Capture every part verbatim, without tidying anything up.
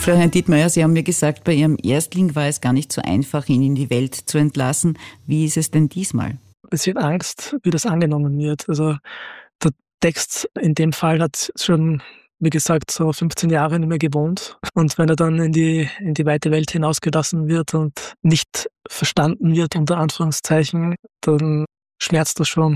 Florian Dietmeier, Sie haben mir gesagt, bei Ihrem Erstling war es gar nicht so einfach, ihn in die Welt zu entlassen. Wie ist es denn diesmal? Es wird Angst, wie das angenommen wird. Also der Text in dem Fall hat schon, wie gesagt, so fünfzehn Jahre nicht mehr gewohnt. Und wenn er dann in die, in die weite Welt hinausgelassen wird und nicht verstanden wird, unter Anführungszeichen, dann schmerzt das schon.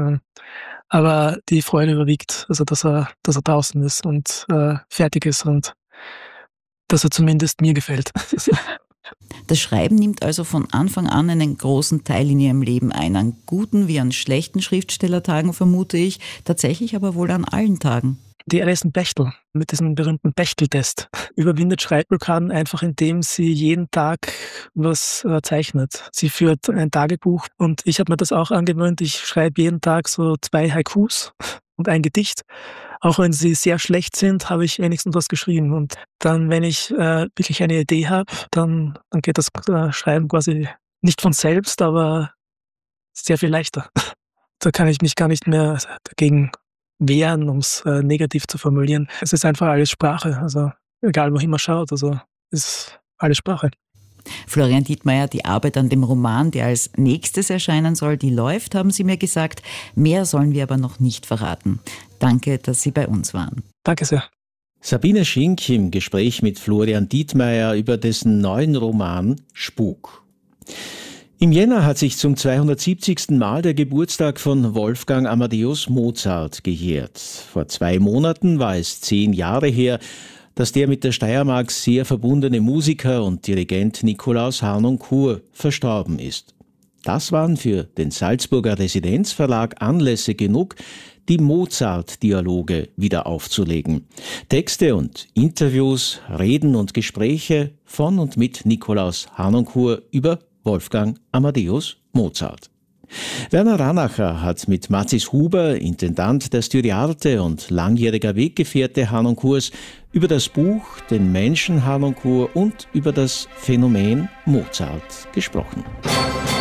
Aber die Freude überwiegt, also dass er, dass er draußen ist und äh, fertig ist und dass er zumindest mir gefällt. Das Schreiben nimmt also von Anfang an einen großen Teil in Ihrem Leben ein. An guten wie an schlechten Schriftstellertagen vermute ich, tatsächlich aber wohl an allen Tagen. Die Alison Bechtel mit diesem berühmten Bechtel-Test überwindet Schreibblockaden einfach, indem sie jeden Tag was äh, zeichnet. Sie führt ein Tagebuch und ich habe mir das auch angewöhnt. Ich schreibe jeden Tag so zwei Haikus und ein Gedicht. Auch wenn sie sehr schlecht sind, habe ich wenigstens was geschrieben. Und dann, wenn ich äh, wirklich eine Idee habe, dann, dann geht das äh, Schreiben quasi nicht von selbst, aber sehr viel leichter. Da kann ich mich gar nicht mehr dagegen wehren, um es äh, negativ zu formulieren. Es ist einfach alles Sprache. Also egal, wohin man schaut, also ist alles Sprache. Florian Dietmeier, die Arbeit an dem Roman, der als nächstes erscheinen soll, die läuft, haben Sie mir gesagt. Mehr sollen wir aber noch nicht verraten. Danke, dass Sie bei uns waren. Danke sehr. Sabine Schink im Gespräch mit Florian Dietmeier über dessen neuen Roman Spuk. Im Jänner hat sich zum zweihundertsiebzigsten Mal der Geburtstag von Wolfgang Amadeus Mozart gejährt. Vor zwei Monaten war es zehn Jahre her, dass der mit der Steiermark sehr verbundene Musiker und Dirigent Nikolaus Harnoncourt verstorben ist. Das waren für den Salzburger Residenzverlag Anlässe genug, die Mozart-Dialoge wieder aufzulegen. Texte und Interviews, Reden und Gespräche von und mit Nikolaus Harnoncourt über Wolfgang Amadeus Mozart. Werner Ranacher hat mit Mathis Huber, Intendant der Styriarte und langjähriger Weggefährte Harnoncourts, über das Buch, den Menschen Harnoncourt und über das Phänomen Mozart gesprochen.